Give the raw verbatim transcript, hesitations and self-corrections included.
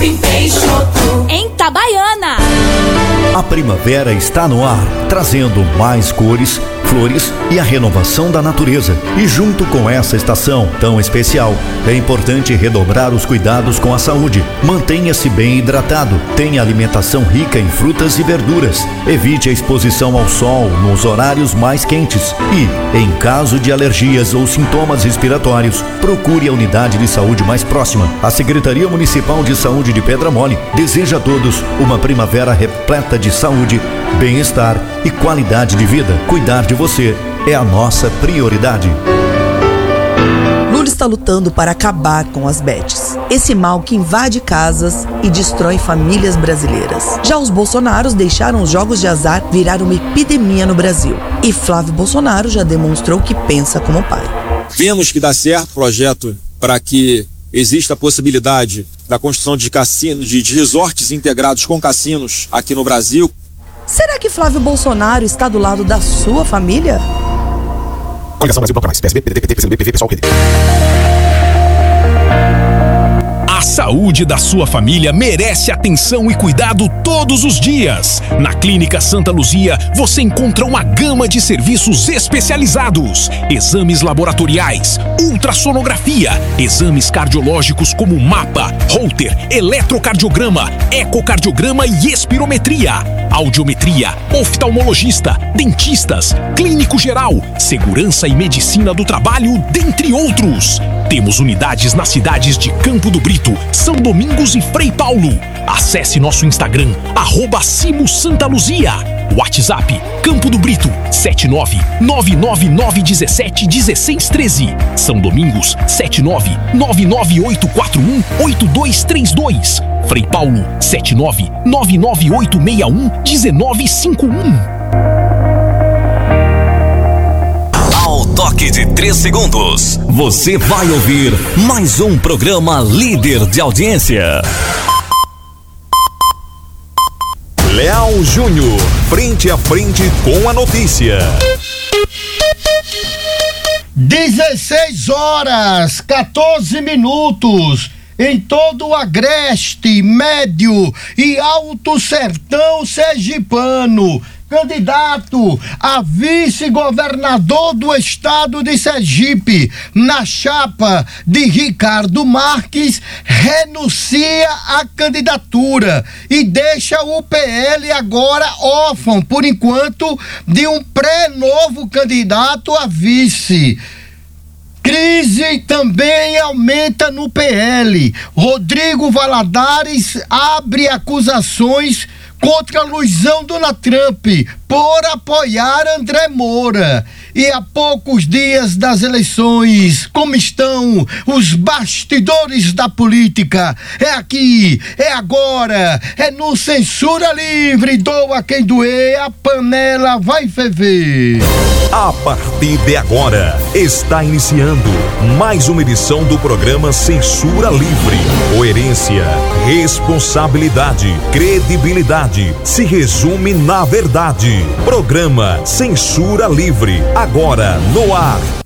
Shopping Peixoto, em Itabaiana. A primavera está no ar, trazendo mais cores, flores e a renovação da natureza. E junto com essa estação tão especial, é importante redobrar os cuidados com a saúde. Mantenha-se bem hidratado, tenha alimentação rica em frutas e verduras. Evite a exposição ao sol nos horários mais quentes. E, em caso de alergias ou sintomas respiratórios, procure a unidade de saúde mais próxima. A Secretaria Municipal de Saúde de Pedra Mole deseja a todos uma primavera repleta de saúde, bem-estar e qualidade de vida. Cuidar de você é a nossa prioridade. Lula está lutando para acabar com as bets, esse mal que invade casas e destrói famílias brasileiras. Já os Bolsonaros deixaram os jogos de azar virar uma epidemia no Brasil. E Flávio Bolsonaro já demonstrou que pensa como pai. Vemos que dá certo o projeto para que existe a possibilidade da construção de cassinos, de, de resorts integrados com cassinos aqui no Brasil. Será que Flávio Bolsonaro está do lado da sua família? Coligação Brasil Bloco Mais, P S B, P D T, P C B, P V, pessoal, P D. A saúde da sua família merece atenção e cuidado todos os dias. Na Clínica Santa Luzia, você encontra uma gama de serviços especializados: exames laboratoriais, ultrassonografia, exames cardiológicos como mapa, Holter, eletrocardiograma, ecocardiograma e espirometria, audiometria, oftalmologista, dentistas, clínico geral, segurança e medicina do trabalho, dentre outros. Temos unidades nas cidades de Campo do Brito, São Domingos e Frei Paulo. Acesse nosso Instagram, arroba Simo Santa Luzia. WhatsApp, Campo do Brito, sete nove nove nove nove um sete um seis um três. São Domingos, sete nove nove nove oito quatro um oito dois três dois. Frei Paulo, sete nove nove nove oito seis um um nove cinco um. Toque de três segundos. Você vai ouvir mais um programa líder de audiência. Leal Júnior, frente a frente com a notícia. dezesseis horas, quatorze minutos. Em todo o agreste, médio e alto sertão sergipano, candidato a vice-governador do estado de Sergipe, na chapa de Ricardo Marques, renuncia à candidatura e deixa o P L agora órfão, por enquanto, de um pré-novo candidato a vice. Crise também aumenta no P L. Rodrigo Valadares abre acusações contra Luizão Donatramp por apoiar André Moura. E a poucos dias das eleições, como estão os bastidores da política? É aqui, é agora, é no Censura Livre. Doa quem doer, a panela vai ferver. A partir de agora, está iniciando mais uma edição do programa Censura Livre. Coerência, responsabilidade, credibilidade se resume na verdade. Programa Censura Livre, agora no ar.